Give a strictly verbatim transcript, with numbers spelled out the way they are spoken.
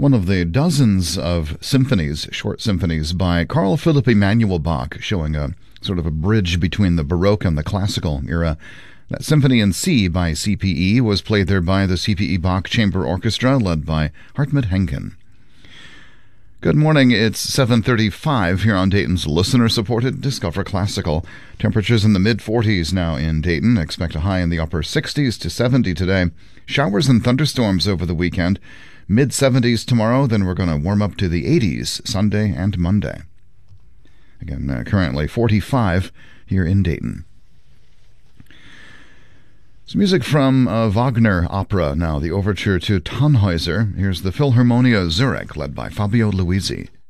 one of the dozens of symphonies, short symphonies, by Carl Philipp Emanuel Bach, showing a sort of a bridge between the Baroque and the classical era. That Symphony in C by C P E was played there by the C P E Bach Chamber Orchestra, led by Hartmut Henken. Good morning, it's seven thirty-five here on Dayton's listener-supported Discover Classical. Temperatures in the mid-forties now in Dayton. Expect a high in the upper sixties to seventy today. Showers and thunderstorms over the weekend. Mid-seventies tomorrow, then we're going to warm up to the eighties Sunday and Monday. Again, uh, currently forty-five here in Dayton. It's music from a Wagner opera now, the overture to Tannhäuser. Here's the Philharmonia Zurich, led by Fabio Luisi.